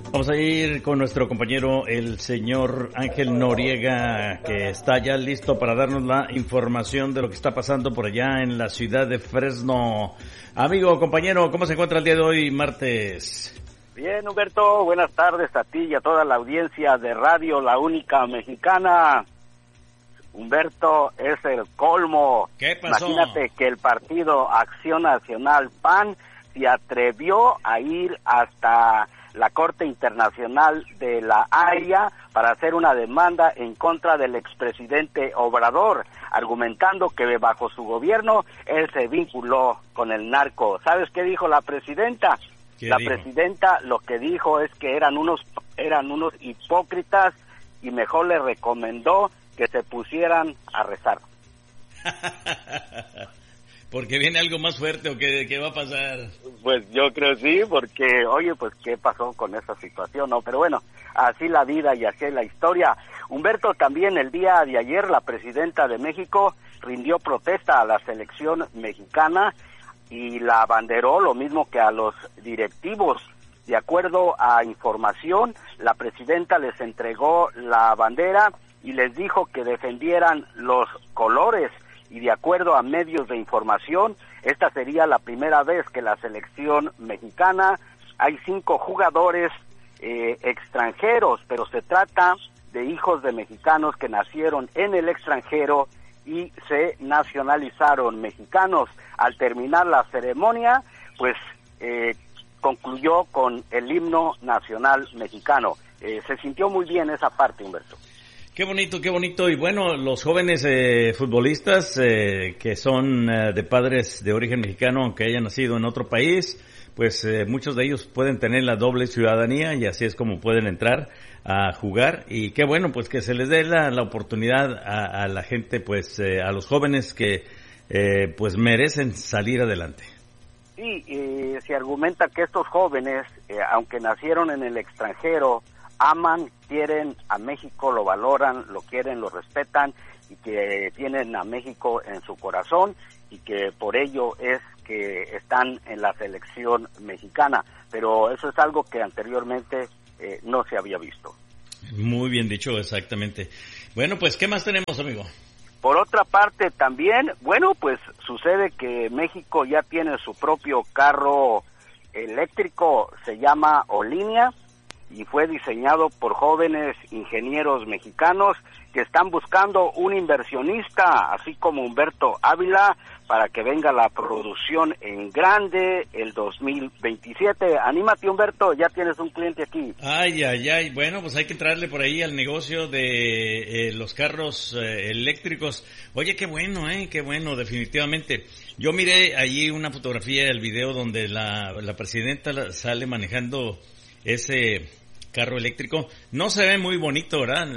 Vamos a ir con nuestro compañero, el señor Ángel Noriega, que está ya listo para darnos la información de lo que está pasando por allá en la ciudad de Fresno. Amigo, compañero, ¿cómo se encuentra el día de hoy, martes? Bien, Humberto, buenas tardes a ti y a toda la audiencia de Radio La Única Mexicana. Humberto, es el colmo. ¿Qué pasó? Imagínate que el partido Acción Nacional PAN se atrevió a ir hasta la Corte Internacional de la Haya para hacer una demanda en contra del expresidente Obrador, argumentando que bajo su gobierno él se vinculó con el narco. ¿Sabes qué dijo la presidenta? La presidenta lo que dijo es que eran unos hipócritas y mejor le recomendó que se pusieran a rezar. ¿Porque viene algo más fuerte o qué va a pasar? Pues yo creo sí, porque, oye, pues qué pasó con esa situación, ¿no? Pero bueno, así la vida y así la historia. Humberto, también el día de ayer la presidenta de México rindió protesta a la selección mexicana y la abanderó, lo mismo que a los directivos. De acuerdo a información, la presidenta les entregó la bandera y les dijo que defendieran los colores. Y de acuerdo a medios de información, esta sería la primera vez que la selección mexicana, hay 5 jugadores extranjeros, pero se trata de hijos de mexicanos que nacieron en el extranjero y se nacionalizaron mexicanos. Al terminar la ceremonia, pues concluyó con el himno nacional mexicano. Se sintió muy bien esa parte, Humberto. Qué bonito. Y bueno, los jóvenes futbolistas que son de padres de origen mexicano, aunque hayan nacido en otro país, pues muchos de ellos pueden tener la doble ciudadanía y así es como pueden entrar a jugar. Y qué bueno, pues que se les dé la oportunidad a la gente, pues a los jóvenes que pues merecen salir adelante. Sí, se argumenta que estos jóvenes, aunque nacieron en el extranjero, aman, quieren a México, lo valoran, lo quieren, lo respetan y que tienen a México en su corazón y que por ello es que están en la selección mexicana. Pero eso es algo que anteriormente no se había visto. Muy bien dicho, exactamente. Bueno, pues, ¿qué más tenemos, amigo? Por otra parte también, bueno, pues sucede que México ya tiene su propio carro eléctrico, se llama Olinea, y fue diseñado por jóvenes ingenieros mexicanos que están buscando un inversionista, así como Humberto Ávila, para que venga la producción en grande el 2027. Anímate, Humberto, ya tienes un cliente aquí. Ay, bueno, pues hay que entrarle por ahí al negocio de los carros eléctricos. Oye, qué bueno, definitivamente. Yo miré allí una fotografía, el video donde la presidenta sale manejando ese carro eléctrico. No se ve muy bonito, ¿verdad?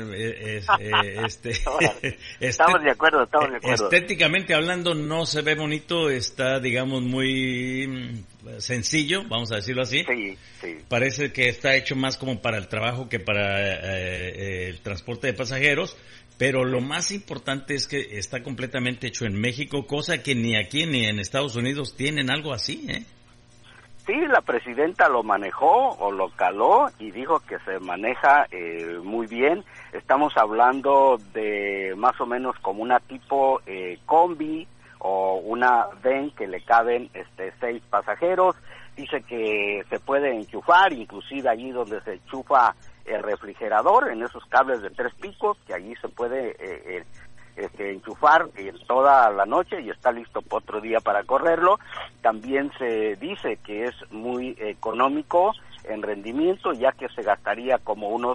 Estamos de acuerdo. Estéticamente hablando no se ve bonito, está, digamos, muy sencillo, vamos a decirlo así. Sí. Parece que está hecho más como para el trabajo que para el transporte de pasajeros, pero lo más importante es que está completamente hecho en México, cosa que ni aquí ni en Estados Unidos tienen algo así, ¿eh? Sí, la presidenta lo manejó o lo caló y dijo que se maneja muy bien. Estamos hablando de más o menos como una tipo combi o una van que le caben 6 pasajeros. Dice que se puede enchufar, inclusive allí donde se enchufa el refrigerador, en esos cables de 3 picos, que allí se puede enchufar toda la noche y está listo por otro día para correrlo. También se dice que es muy económico en rendimiento, ya que se gastaría como unos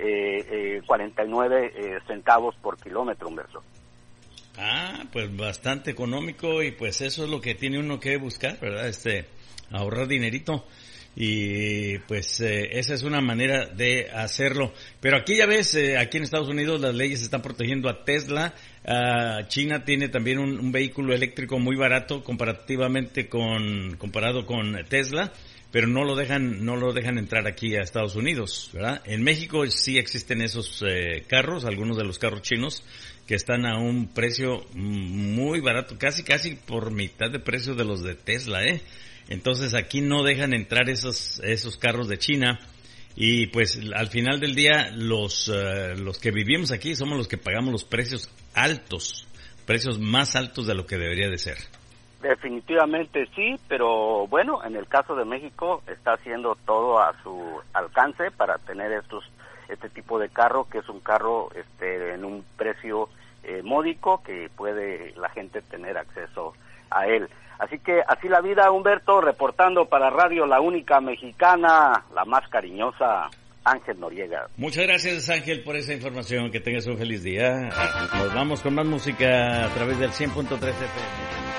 49 centavos por kilómetro, Humberto. Pues bastante económico y pues eso es lo que tiene uno que buscar, ¿verdad? Ahorrar dinerito. Y pues esa es una manera de hacerlo. Pero aquí ya ves, aquí en Estados Unidos las leyes están protegiendo a Tesla. China tiene también un vehículo eléctrico muy barato comparado con Tesla, pero no lo dejan entrar aquí a Estados Unidos, ¿verdad? En México sí existen esos carros, algunos de los carros chinos que están a un precio muy barato, casi por mitad de precio de los de Tesla, ¿eh? Entonces aquí no dejan entrar esos carros de China Y pues al final del día los que vivimos aquí somos los que pagamos los precios altos, precios más altos de lo que debería de ser. Definitivamente sí, pero bueno, en el caso de México está haciendo todo a su alcance para tener este tipo de carro, que es un carro en un precio módico que puede la gente tener acceso a él. Así que así la vida, Humberto, reportando para Radio La Única Mexicana, la más cariñosa, Ángel Noriega. Muchas gracias, Ángel, por esa información. Que tengas un feliz día. Nos vamos con más música a través del 100.3 FM.